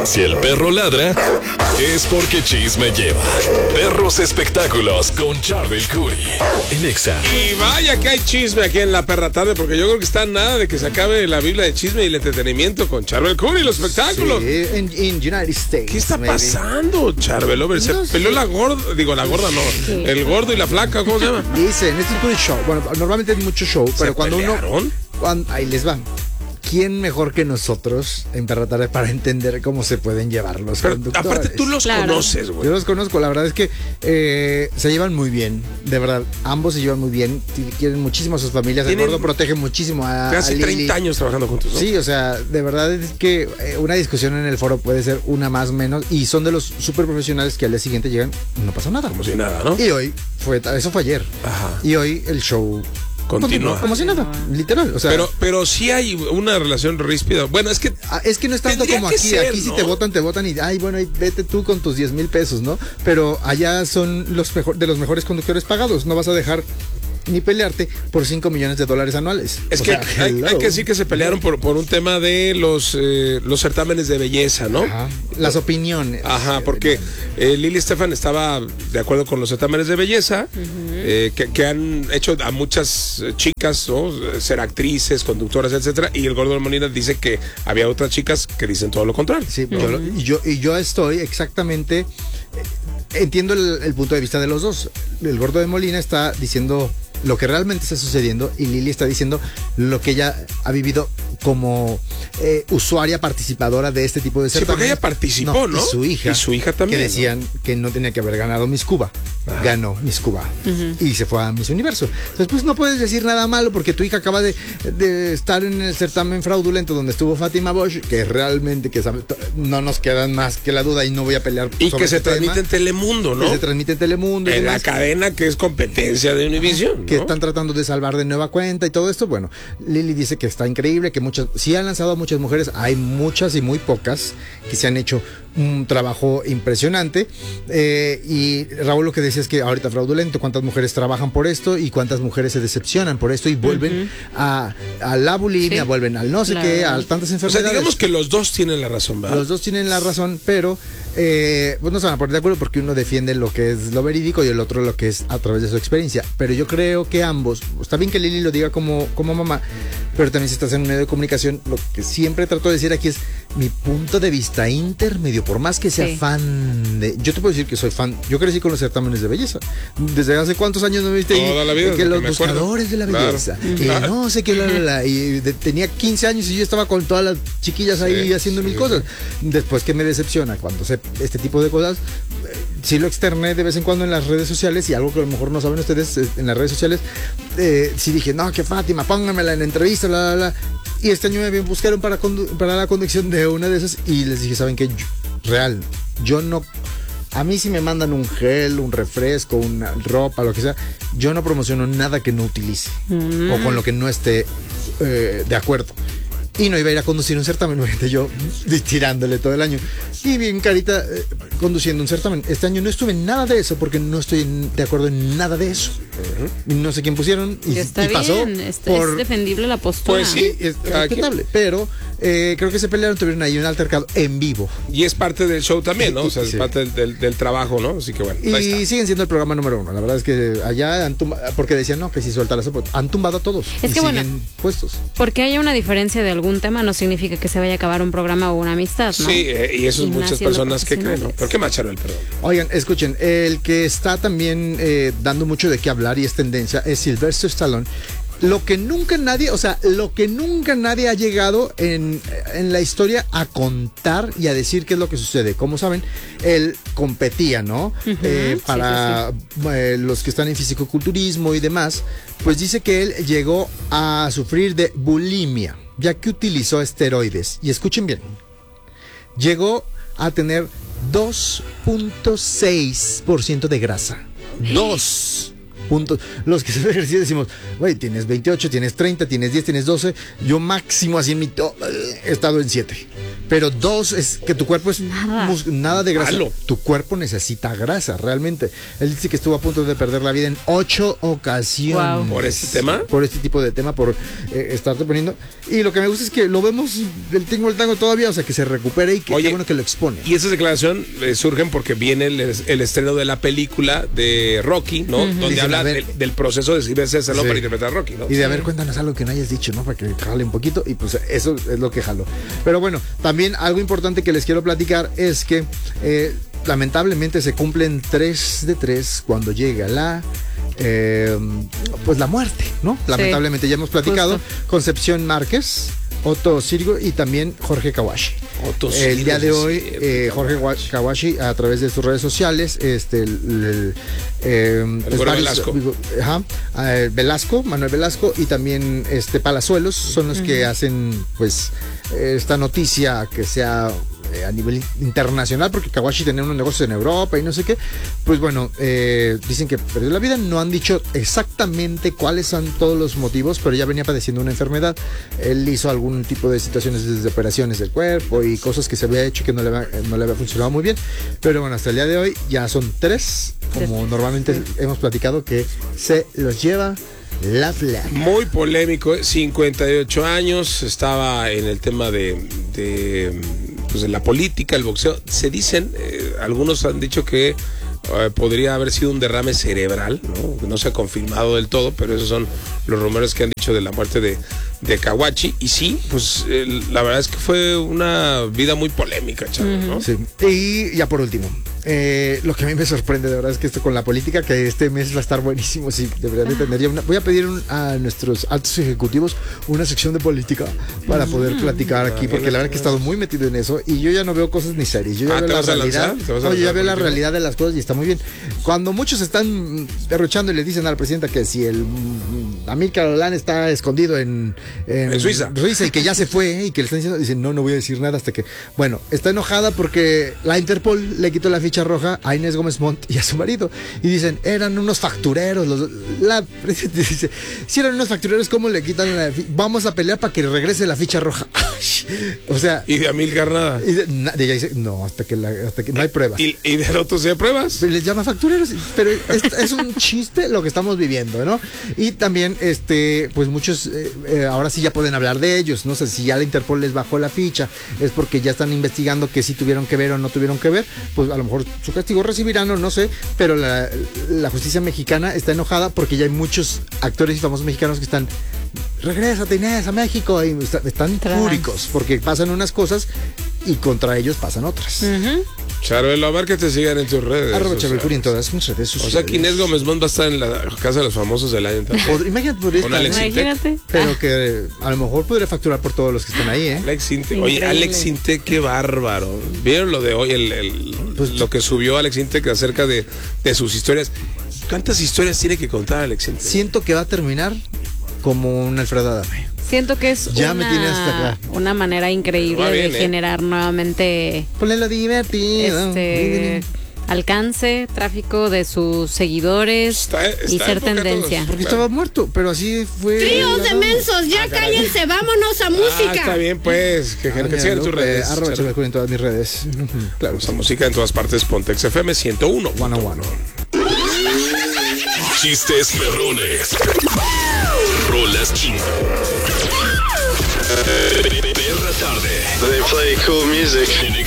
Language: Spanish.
Si el perro ladra, es porque chisme lleva. Perros Espectáculos con Charbel Curry en Exa. Y vaya que hay chisme aquí en La Perra Tarde, porque yo creo que está nada de que se acabe la Biblia de chisme y el entretenimiento con Charbel Curry y los espectáculos. Sí, en United States. ¿Qué está pasando, Charbel? Se peleó la gorda, la gorda no, sí. El gordo y la flaca, ¿cómo se llama? Dicen, esto es puro show. Bueno, normalmente hay mucho show, pero cuando pelearon? ahí les va. ¿Quién mejor que nosotros en Perra Tarde para entender cómo se pueden llevar los conductores? Aparte tú los conoces, güey. Yo los conozco, la verdad es que se llevan muy bien, de verdad. Ambos se llevan muy bien, quieren muchísimo a sus familias. El gordo protege muchísimo a hace Lili. 30 años trabajando juntos, ¿no? Sí, o sea, de verdad es que una discusión en el foro puede ser una más o menos, y son de los súper profesionales que al día siguiente llegan, no pasa nada. Como si nada, ¿no? Y hoy eso fue ayer. Ajá. Y hoy el show continúa como si nada, literal, o sea, pero sí hay una relación ríspida. Bueno, es que no es tanto como aquí, ser, aquí ¿no? Si te votan y bueno, vete tú con tus 10,000 pesos, ¿no? Pero allá son de los mejores conductores pagados, no vas a dejar ni pelearte por $5 millones anuales. Es que hay que decir que se pelearon por un tema de los certámenes de belleza, ¿no? Ajá. Las opiniones. Ajá, porque Lili Estefan estaba de acuerdo con los certámenes de belleza, que han hecho a muchas chicas, ¿no? Ser actrices, conductoras, etcétera, y el Gordo de Molina dice que había otras chicas que dicen todo lo contrario. Sí, yo estoy exactamente, entiendo el punto de vista de los dos. El Gordo de Molina está diciendo lo que realmente está sucediendo y Lili está diciendo lo que ella ha vivido como usuaria participadora de este tipo de certámenes. Sí, porque ella participó, ¿no? Y su hija también. Que decían que no tenía que haber ganado Miss Cuba. Ajá. Ganó Miss Cuba. Y se fue a Miss Universo. Entonces, pues no puedes decir nada malo porque tu hija acaba de estar en el certamen fraudulento donde estuvo Fátima Bosch, que realmente no nos quedan más que la duda y no voy a pelear y sobre que se transmite en Telemundo, ¿no? Que se transmite en Telemundo. En la cadena que es competencia de Univision, que están tratando de salvar de nueva cuenta y todo esto. Bueno, Lili dice que está increíble, que sí han lanzado a muchas mujeres, hay muchas y muy pocas que se han hecho un trabajo impresionante, y Raúl lo que decía es que ahorita fraudulento, cuántas mujeres trabajan por esto y cuántas mujeres se decepcionan por esto y vuelven a la bulimia, vuelven al no sé qué, a tantas enfermedades. O sea, digamos que los dos tienen la razón, ¿verdad? Los dos tienen la razón, pero pues no se van a poner de acuerdo porque uno defiende lo que es lo verídico y el otro lo que es a través de su experiencia. Pero yo creo que ambos, está bien que Lili lo diga como mamá, pero también si estás en un medio de comunicación, lo que siempre trato de decir aquí es mi punto de vista intermedio, por más que sea fan de... Yo te puedo decir que soy fan, yo crecí con los certámenes de belleza. ¿Desde hace cuántos años no me viste? Toda la vida, que los buscadores de la belleza. Claro. No sé qué, y tenía 15 años y yo estaba con todas las chiquillas ahí haciendo mil cosas. Después que me decepciona cuando sé este tipo de cosas, sí lo externé de vez en cuando en las redes sociales, y algo que a lo mejor no saben ustedes, en las redes sociales, sí dije, no, que Fátima, póngamela en entrevista, bla, bla, bla. Y este año me buscaron para la conducción de una de esas y les dije, ¿saben qué? Yo no... A mí si me mandan un gel, un refresco, una ropa, lo que sea, yo no promociono nada que no utilice o con lo que no esté de acuerdo. Y no iba a ir a conducir un certamen, yo tirándole todo el año. Y bien carita conduciendo un certamen. Este año no estuve en nada de eso porque no estoy de acuerdo en nada de eso. No sé quién pusieron y pasó. Es defendible la postura. Pues sí, es respetable. Pero creo que se pelearon, tuvieron ahí un altercado en vivo. Y es parte del show también, ¿no? O sea, es parte del trabajo, ¿no? Así que bueno. Y siguen siendo el programa número 1. La verdad es que allá porque decían, no, que si suelta la sopa, han tumbado a todos. Es que bueno, puestos. Porque haya una diferencia de algún tema no significa que se vaya a acabar un programa o una amistad, ¿no? Sí, y eso es muchas personas que creen, ¿no? ¿Por qué más, Charbel? Perdón. Oigan, escuchen, el que está también dando mucho de qué hablar y es tendencia es Sylvester Stallone. Lo que nunca nadie ha llegado en la historia a contar y a decir qué es lo que sucede. Como saben, él competía, ¿no? Para los que están en fisicoculturismo y demás, pues dice que él llegó a sufrir de bulimia, ya que utilizó esteroides. Y escuchen bien, llegó a tener 2.6% de grasa. 2 puntos. Los que hacen ejercicio decimos, güey, tienes 28, tienes 30, tienes 10, tienes 12. Yo máximo así en mi he estado en 7. Pero 2 es que tu cuerpo es nada de grasa. Malo. Tu cuerpo necesita grasa, realmente. Él dice que estuvo a punto de perder la vida en 8 ocasiones. Wow. ¿Por este tema? Por este tipo de tema, por estarte poniendo. Y lo que me gusta es que lo vemos del tingo al tango todavía, o sea, que se recupere y que Oye, qué bueno que lo expone. Y esas declaraciones surgen porque viene el estreno de la película de Rocky, ¿no? Donde Dicen, habla a ver, del proceso de Sylvester Stallone sí. para interpretar a Rocky, ¿no? Y de, a ver, cuéntanos algo que no hayas dicho, ¿no? Para que jale un poquito. Y pues eso es lo que jaló. Pero bueno, también algo importante que les quiero platicar es que lamentablemente se cumplen 3 de 3 cuando llega pues la muerte, ¿no? Lamentablemente ya hemos platicado. Justo. Concepción Márquez, Otto Sirgo y también Jorge Kawashi. El día de hoy, Jorge Kawashi, a través de sus redes sociales, Velasco. Manuel Velasco y también Palazuelos son los que hacen pues esta noticia que sea a nivel internacional, porque Kawashi tenía unos negocios en Europa y no sé qué. Pues bueno, dicen que perdió la vida. No han dicho exactamente cuáles son todos los motivos, pero ya venía padeciendo una enfermedad. Él hizo algún tipo de situaciones desde operaciones del cuerpo y cosas que se había hecho que no le había funcionado muy bien. Pero bueno, hasta el día de hoy ya son 3, como normalmente hemos platicado, que se los lleva la plaga. Muy polémico, 58 años, estaba en el tema de la política, el boxeo. Se dicen, algunos han dicho que podría haber sido un derrame cerebral, ¿no? No se ha confirmado del todo, pero esos son los rumores que han dicho de la muerte de Kawashi. Y sí, pues la verdad es que fue una vida muy polémica, Chávez, ¿no? Sí. Y ya por último, lo que a mí me sorprende de verdad es que esto con la política, que este mes va a estar buenísimo, sí, deberían de tener ya voy a pedir a nuestros altos ejecutivos una sección de política para poder platicar aquí, porque la verdad que he estado muy metido en eso y yo ya no veo cosas ni series, yo ya veo la realidad. Oye, ya veo la realidad de las cosas y está muy bien. Cuando muchos están derrochando y le dicen a la presidenta que si el Amílcar Gálvez está escondido en Suiza y que ya se fue y que le están diciendo, dicen no voy a decir nada hasta que, bueno, está enojada porque la Interpol le quitó la ficha roja a Inés Gómez Montt y a su marido y dicen, eran unos factureros. La presidenta dice, si eran unos factureros, ¿cómo le quitan la ficha? Vamos a pelear para que regrese la ficha roja. O sea, y de Amílcar nada. Y ella dice, no, hasta que no hay pruebas. ¿Y del otro sí hay pruebas? Les llama factureros, pero es un chiste lo que estamos viviendo, ¿no? Y también, pues muchos ahora sí ya pueden hablar de ellos, no sé si ya la Interpol les bajó la ficha, es porque ya están investigando que si tuvieron que ver o no tuvieron que ver, pues a lo mejor su castigo recibirán o no sé, pero la justicia mexicana está enojada porque ya hay muchos actores y famosos mexicanos que están, regrésate Inés a México, y están fúricos porque pasan unas cosas y contra ellos pasan otras. Charbel, a ver que te sigan en tus redes. @Chabelcuri en todas mis redes sociales. O sea que Inés Gómez Montt va a estar en la casa de los famosos del año también. Imagínate, podría Con estar, Alex Intec. pero que a lo mejor podría facturar por todos los que están ahí, ¿eh? Alex Intec. Oye, Alex Intec, qué bárbaro. ¿Vieron lo de hoy? Lo que subió Alex Intec acerca de sus historias. ¿Cuántas historias tiene que contar Alex Intec? Siento que va a terminar como un Alfredo Adame. Siento que es ya me tiene hasta acá. Una manera increíble bien, de generar nuevamente ponle divertido. Alcance, tráfico de sus seguidores y ser tendencia. Porque estaba muerto, pero así fue. Tríos de mensos, ya cállense, vámonos a música. Está bien, pues, que sigan tus redes. @Chabelcuri en todas mis redes. Claro, esa música en todas partes, Pontex FM 101. 101. Chistes perrones. Rolas chingo. Perra tarde. They play cool music.